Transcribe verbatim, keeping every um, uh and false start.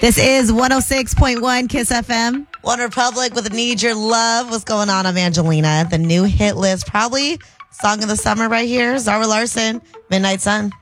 This is one oh six point one Kiss F M. One Republic with Need Your Love. What's going on? I'm Angelina. The new hit list, probably song of the summer right here. Zara Larsson, Midnight Sun.